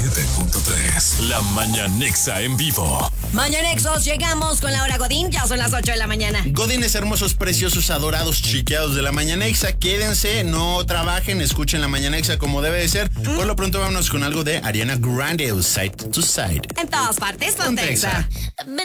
97.3. La Mañanexa en vivo. Mañanexos, llegamos con la hora Godín. Ya son las 8 de la mañana. Godines hermosos, preciosos, adorados, chiqueados de la Mañanexa. Quédense, no trabajen, escuchen la Mañanexa como debe de ser. Por lo pronto vámonos con algo de Ariana Grande, Side to Side. En todas partes, Pontexa.